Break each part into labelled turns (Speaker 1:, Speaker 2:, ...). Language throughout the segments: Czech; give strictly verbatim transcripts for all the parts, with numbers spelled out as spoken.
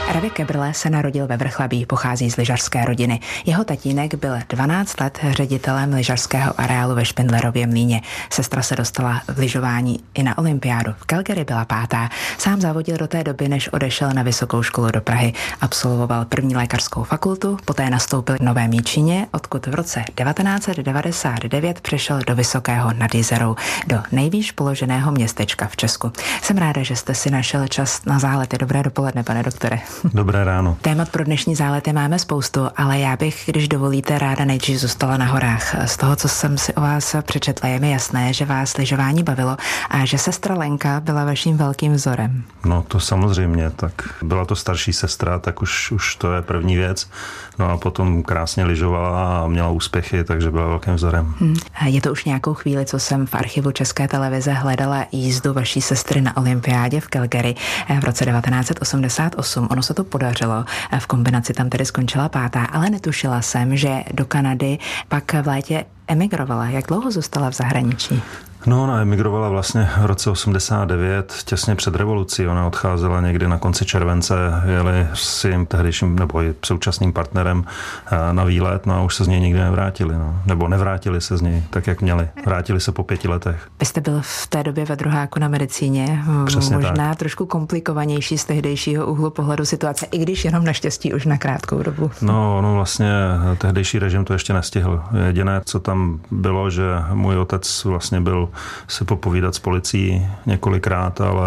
Speaker 1: Radek Kebrle se narodil ve Vrchlabí, pochází z lyžařské rodiny. Jeho tatínek byl dvanáct let ředitelem lyžařského areálu ve Špindlerově Mlýně. Sestra se dostala v lyžování i na olympiádu. V Calgary byla pátá. Sám závodil do té doby, než odešel na vysokou školu do Prahy. Absolvoval první lékařskou fakultu, poté nastoupil v Novém Jičíně, odkud v roce devatenáct set devadesát devět přešel do Vysokého nad Jizerou, do nejvýš položeného městečka v Česku. Jsem ráda, že jste si našel čas na zálety. Dobré dopoledne, pane doktore.
Speaker 2: Dobré ráno.
Speaker 1: Témat pro dnešní zálety máme spoustu, ale já bych, když dovolíte, ráda nejdřív zůstala na horách. Z toho, co jsem si o vás přečetla, je mi jasné, že vás lyžování bavilo a že sestra Lenka byla vaším velkým vzorem.
Speaker 2: No to samozřejmě, tak byla to starší sestra, tak už, už to je první věc. No a potom krásně lyžovala a měla úspěchy, takže byla velkým vzorem.
Speaker 1: Hmm. Je to už nějakou chvíli, co jsem v archivu České televize hledala jízdu vaší sestry na olympiádě v Calgary v roce devatenáct set osmdesát osm. Ono se to podařilo. V kombinaci tam tedy skončila pátá, ale netušila jsem, že do Kanady pak v létě emigrovala. Jak dlouho zůstala v zahraničí?
Speaker 2: No, ona emigrovala vlastně v roce osmdesát devět, těsně před revolucí. Ona odcházela někdy na konci července, jeli s svým tehdejším nebo i současným partnerem na výlet, no a už se z něj nikdy nevrátili. No. Nebo nevrátili se z něj, tak jak měli. Vrátili se po pěti letech.
Speaker 1: Vy jste byl v té době ve druháku na medicíně.
Speaker 2: Přesně
Speaker 1: možná
Speaker 2: tak.
Speaker 1: Trošku komplikovanější z tehdejšího úhlu pohledu situace, i když jenom naštěstí už na krátkou dobu.
Speaker 2: No, no vlastně tehdejší režim to ještě nestihl. Jediné, co tam bylo, že můj otec vlastně byl se popovídat s policií několikrát, ale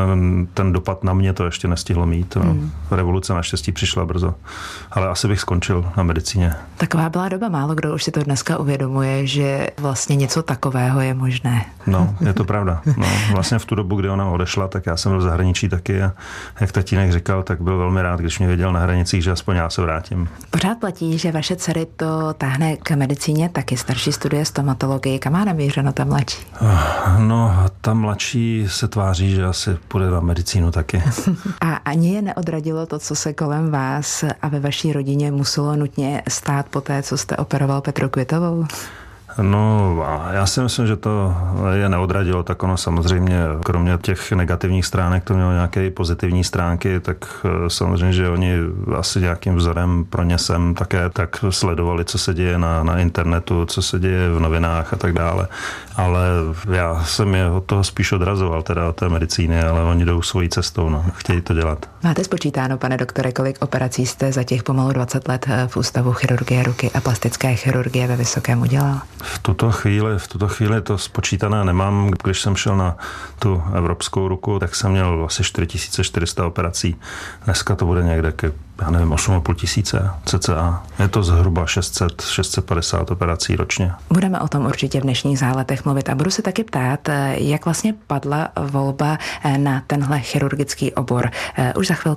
Speaker 2: ten dopad na mě to ještě nestihlo mít. No. Hmm. Revoluce naštěstí přišla brzo. Ale asi bych skončil na medicíně.
Speaker 1: Taková byla doba, málo kdo už si to dneska uvědomuje, že vlastně něco takového je možné.
Speaker 2: No, je to pravda. No, vlastně v tu dobu, kdy ona odešla, tak já jsem byl v zahraničí taky a jak tatínek říkal, tak byl velmi rád, když mě věděl na hranicích, že aspoň já se vrátím.
Speaker 1: Pořád platí, že vaše dcery to táhne k medicíně, taky starší studuje stomatologii. Kam má namířeno ta mladší?
Speaker 2: No, ta mladší se tváří, že asi půjde na medicínu taky.
Speaker 1: A ani je neodradilo to, co se kolem vás a ve vaší rodině muselo nutně stát po té, co jste operoval Petru Kvitovou?
Speaker 2: No, já si myslím, že to je neodradilo, tak ono samozřejmě, kromě těch negativních stránek, to mělo nějaké pozitivní stránky, tak samozřejmě, že oni asi nějakým vzorem pro ně jsem také tak sledovali, co se děje na, na internetu, co se děje v novinách a tak dále. Ale já jsem je od toho spíš odrazoval, teda od té medicíny, ale oni jdou svojí cestou, no, chtějí to dělat.
Speaker 1: Máte spočítáno, pane doktore, kolik operací jste za těch pomalu dvacet let v Ústavu chirurgie ruky a plastické chirurgie ve Vysokém udělal?
Speaker 2: V tuto chvíli, v tuto chvíli to spočítané nemám. Když jsem šel na tu evropskou ruku, tak jsem měl asi čtyři tisíce čtyři sta operací. Dneska to bude někde ke, já nevím, osm a půl tisíce cca. Je to zhruba šest set, šest set padesát operací ročně.
Speaker 1: Budeme o tom určitě v dnešních záletech mluvit a budu se taky ptát, jak vlastně padla volba na tenhle chirurgický obor. Už za chvilku.